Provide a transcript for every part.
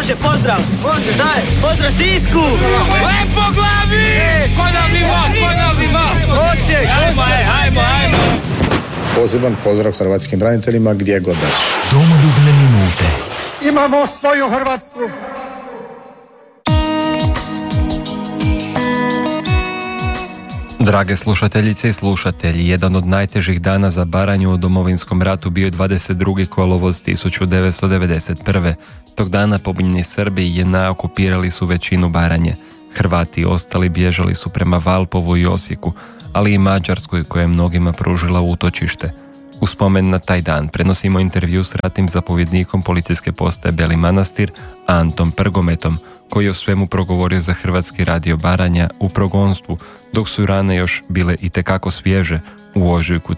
Može, pozdrav! Može, daj! Pozdrav Sisku! Lepo glavi! Ponavljimo! Osijek! Hajmo! Poseban pozdrav hrvatskim braniteljima gdje god da su. Domoljubne minute. Imamo svoju Hrvatsku. Drage slušateljice i slušatelji, jedan od najtežih dana za Baranju u Domovinskom ratu bio je 22. kolovoz 1991. Tog dana pobunjeni Srbi i JNA okupirali su većinu Baranje. Hrvati i ostali bježali su prema Valpovu i Osijeku, ali i Mađarskoj koja je mnogima pružila utočište. U spomen na taj dan prenosimo intervju s ratnim zapovjednikom policijske postaje Beli Manastir, Antom Prgometom, koji je o svemu progovorio za Hrvatski radio Baranja u progonstvu, dok su rane još bile itekako svježe u ožujku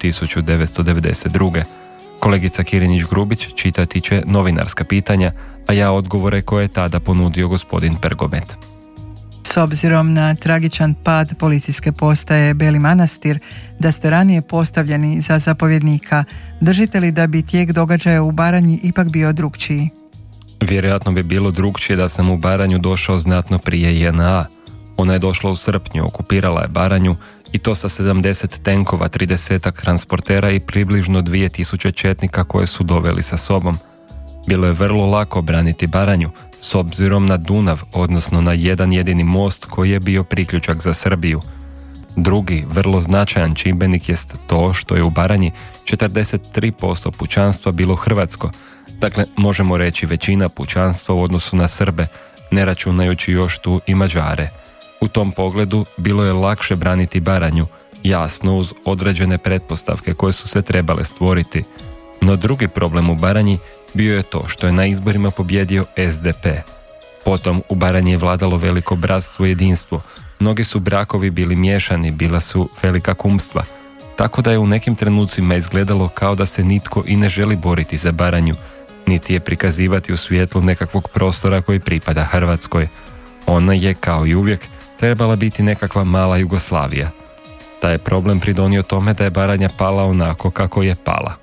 1992. Kolegica Kirinić-Grubić čitati će novinarska pitanja, a ja odgovore koje je tada ponudio gospodin Prgomet. S obzirom na tragičan pad policijske postaje Beli Manastir, da ste ranije postavljeni za zapovjednika, držite li da bi tijek događaja u Baranji ipak bio drukčiji? Vjerojatno bi bilo drukčije da sam u Baranju došao znatno prije JNA. Ona je došla u srpnju, okupirala je Baranju i to sa 70 tenkova, 30 transportera i približno 2000 četnika koje su doveli sa sobom. Bilo je vrlo lako braniti Baranju, s obzirom na Dunav, odnosno na jedan jedini most koji je bio priključak za Srbiju. Drugi, vrlo značajan čimbenik jest to što je u Baranji 43% pučanstva bilo hrvatsko, dakle možemo reći većina pučanstva u odnosu na Srbe, ne računajući još tu i Mađare. U tom pogledu bilo je lakše braniti Baranju, jasno uz određene pretpostavke koje su se trebale stvoriti. No drugi problem u Baranji bio je to što je na izborima pobjedio SDP. Potom u Baranji je vladalo veliko bratstvo i jedinstvo. Mnogi su brakovi bili miješani, bila su velika kumstva. Tako da je u nekim trenucima izgledalo kao da se nitko i ne želi boriti za Baranju, niti je prikazivati u svjetlu nekakvog prostora koji pripada Hrvatskoj. Ona je, kao i uvijek, trebala biti nekakva mala Jugoslavija. Taj je problem pridonio tome da je Baranja pala onako kako je pala.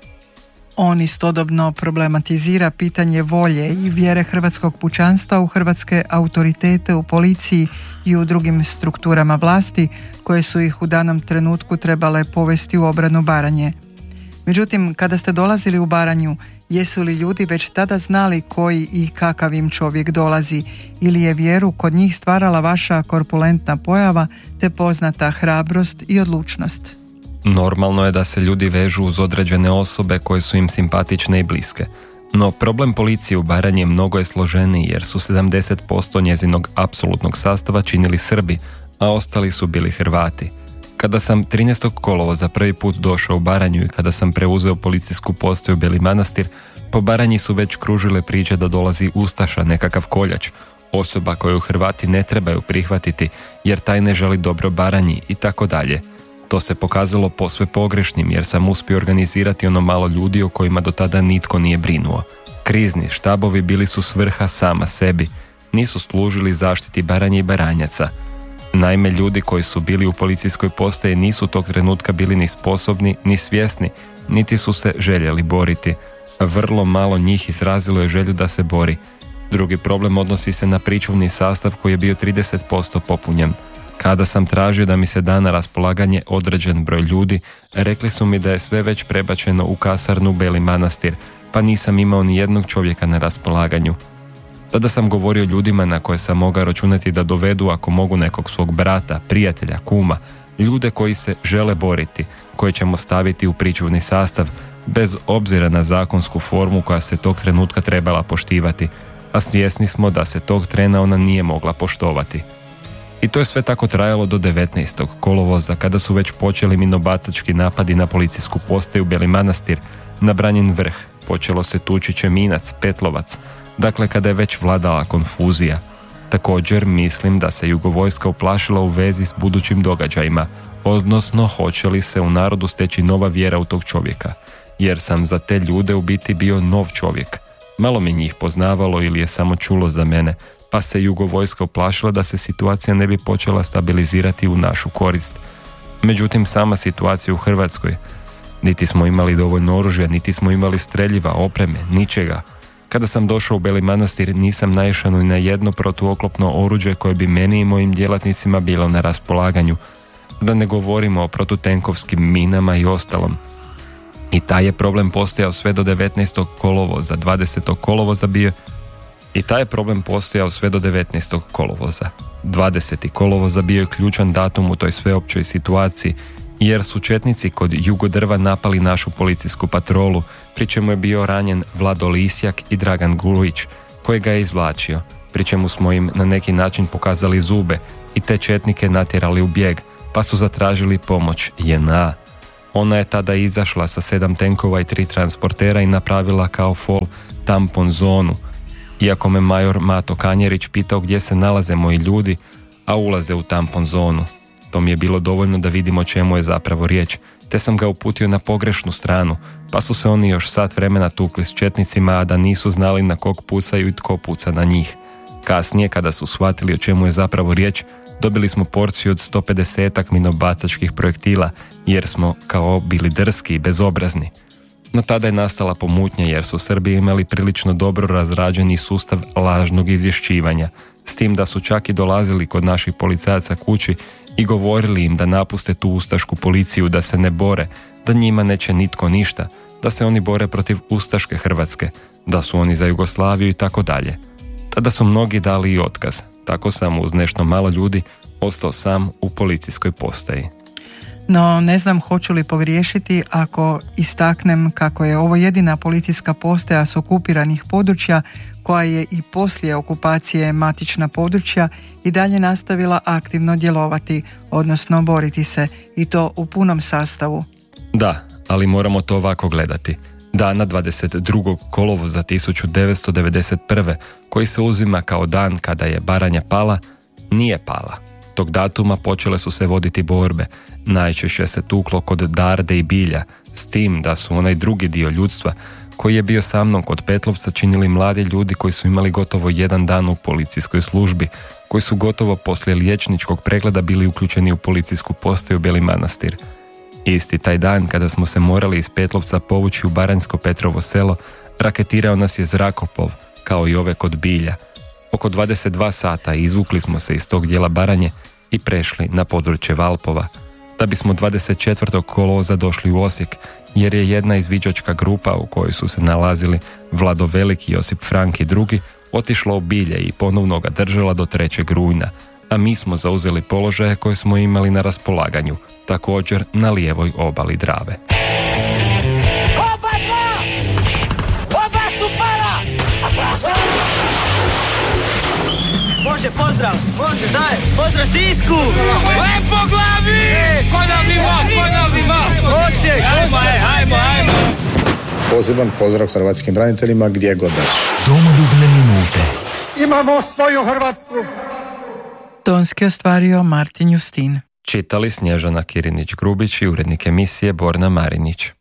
On istodobno problematizira pitanje volje i vjere hrvatskog pučanstva u hrvatske autoritete u policiji i u drugim strukturama vlasti koje su ih u danom trenutku trebale povesti u obranu Baranje. Međutim, kada ste dolazili u Baranju, jesu li ljudi već tada znali koji i kakav im čovjek dolazi, ili je vjeru kod njih stvarala vaša korpulentna pojava te poznata hrabrost i odlučnost? Normalno je da se ljudi vežu uz određene osobe koje su im simpatične i bliske. No problem policije u Baranji mnogo je složeniji jer su 70% njezinog apsolutnog sastava činili Srbi, a ostali su bili Hrvati. Kada sam 13. kolovoza prvi put došao u Baranju i kada sam preuzeo policijsku postaju Beli Manastir, po Baranji su već kružile priče da dolazi ustaša, nekakav koljač, osoba koju Hrvati ne trebaju prihvatiti jer taj ne želi dobro Baranji i tako dalje. To se pokazalo posve pogrešnim jer sam uspio organizirati ono malo ljudi o kojima do tada nitko nije brinuo. Krizni štabovi bili su svrha sama sebi, nisu služili zaštiti Baranje i Baranjaca. Naime, ljudi koji su bili u policijskoj postaji nisu tog trenutka bili ni sposobni, ni svjesni, niti su se željeli boriti. Vrlo malo njih izrazilo je želju da se bori. Drugi problem odnosi se na pričuvni sastav koji je bio 30% popunjen. Kada sam tražio da mi se da na raspolaganje određen broj ljudi, rekli su mi da je sve već prebačeno u kasarnu Beli Manastir, pa nisam imao ni jednog čovjeka na raspolaganju. Tada sam govorio ljudima na koje sam mogao računati da dovedu ako mogu nekog svog brata, prijatelja, kuma, ljude koji se žele boriti, koje ćemo staviti u pričuvni sastav, bez obzira na zakonsku formu koja se tog trenutka trebala poštivati, a svjesni smo da se tog trena ona nije mogla poštovati. I to je sve tako trajalo do 19. kolovoza kada su već počeli minobacački napadi na policijsku postaju Beli Manastir, na Branjin vrh, počelo se tući Čeminac, Petlovac, dakle kada je već vladala konfuzija. Također mislim da se Jugovojska uplašila u vezi s budućim događajima, odnosno hoće li se u narodu steći nova vjera u tog čovjeka, jer sam za te ljude u biti bio nov čovjek. Malo mi njih poznavalo ili je samo čulo za mene, pa se Jugovojska uplašila da se situacija ne bi počela stabilizirati u našu korist. Međutim, sama situacija u Hrvatskoj, niti smo imali dovoljno oružja, niti smo imali streljiva, opreme, ničega. Kada sam došao u Beli Manastir nisam naišao ni na jedno protuoklopno oruđe koje bi meni i mojim djelatnicima bilo na raspolaganju, da ne govorimo o protutenkovskim minama i ostalom. I taj je problem postojao sve do 19. kolovoza, 20. kolovoza bio I taj je problem postojao sve do 19. kolovoza. 20. kolovoza bio je ključan datum u toj sveopćoj situaciji, jer su četnici kod Jugodrva napali našu policijsku patrolu, pri čemu je bio ranjen Vlado Lisjak i Dragan Gulić, koji ga je izvlačio, pri čemu smo im na neki način pokazali zube i te četnike natjerali u bijeg, pa su zatražili pomoć JNA. Ona je tada izašla sa 7 tenkova i 3 transportera i napravila kao fol tampon zonu. Iako me major Mato Kanjerić pitao gdje se nalaze moji ljudi, a ulaze u tampon zonu. To mi je bilo dovoljno da vidimo o čemu je zapravo riječ, te sam ga uputio na pogrešnu stranu, pa su se oni još sat vremena tukli s četnicima, a da nisu znali na kog pucaju i tko puca na njih. Kasnije, kada su shvatili o čemu je zapravo riječ, dobili smo porciju od 150 minobacačkih projektila, jer smo kao bili drski i bezobrazni. No tada je nastala pomutnja jer su Srbi imali prilično dobro razrađeni sustav lažnog izvješćivanja, s tim da su čak i dolazili kod naših policajaca kući i govorili im da napuste tu ustašku policiju, da se ne bore, da njima neće nitko ništa, da se oni bore protiv ustaške Hrvatske, da su oni za Jugoslaviju i tako dalje. Tada su mnogi dali i otkaz, tako sam uz nešto malo ljudi ostao sam u policijskoj postaji. No, ne znam hoću li pogriješiti ako istaknem kako je ovo jedina policijska postaja s okupiranih područja koja je i poslije okupacije matična područja i dalje nastavila aktivno djelovati, odnosno boriti se, i to u punom sastavu. Da, ali moramo to ovako gledati. Dana 22. kolovoza 1991. koji se uzima kao dan kada je Baranja pala, nije pala. Tog datuma počele su se voditi borbe, najčešće se tuklo kod Darde i Bilja, s tim da su onaj drugi dio ljudstva koji je bio sa mnom kod Petlovca činili mladi ljudi koji su imali gotovo 1 dan u policijskoj službi, koji su gotovo poslije liječničkog pregleda bili uključeni u policijsku postaju Beli Manastir. Isti taj dan kada smo se morali iz Petlovca povući u Baranjsko Petrovo selo, raketirao nas je zrakoplov, kao i ove kod Bilja. Oko 22 sata izvukli smo se iz tog dijela Baranje i prešli na područje Valpova, da bismo 24. kolovoza došli u Osijek, jer je jedna izviđačka grupa u kojoj su se nalazili Vlado Veliki, Josip Frank i drugi otišla u Bilje i ponovno ga držala do 3. rujna, a mi smo zauzeli položaje koje smo imali na raspolaganju, također na lijevoj obali Drave. Može, pozdrav, može, daj, pozdrav Sisku! Lepo glavi! Ko Osijek, ajmo! Poseban pozdrav hrvatskim braniteljima gdje god da su. Domoljubne minute. Imamo svoju Hrvatsku. Tonski ostvario Martin Justin. Čitali Snježana Kirinić-Grubić i urednik emisije Borna Marinić.